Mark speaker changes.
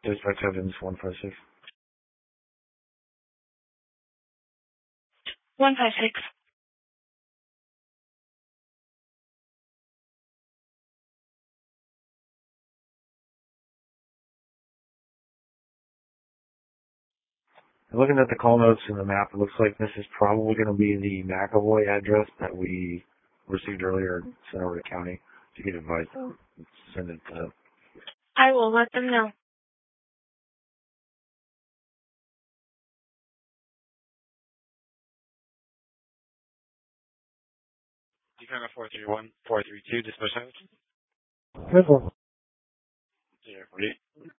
Speaker 1: Dispatch Evans 156.
Speaker 2: 156.
Speaker 1: Looking at the call notes in the map, it looks like this is probably going to be the McAvoy address that we received earlier and sent over to county. If you could advise them, send it to...
Speaker 2: I will let them know.
Speaker 3: December 431, 432, dispatch.
Speaker 1: Good one.
Speaker 3: 048.